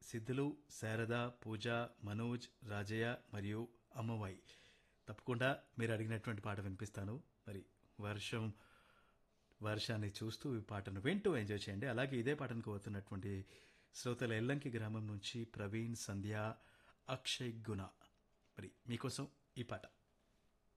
సిద్ధులు, శారద, పూజ, మనోజ్, రాజయ్య మరియు అమ్మవాయి. తప్పకుండా మీరు అడిగినటువంటి పాట వినిపిస్తాను. మరి వర్షం వర్షాన్ని చూస్తూ ఈ పాటను వింటూ ఎంజాయ్ చేయండి. అలాగే ఇదే పాటను కోరుతున్నటువంటి శ్రోతల ఎల్లంకి గ్రామం నుంచి ప్రవీణ్, సంధ్య, అక్షయ్ గుణ. మరి మీకోసం ఈ పాట.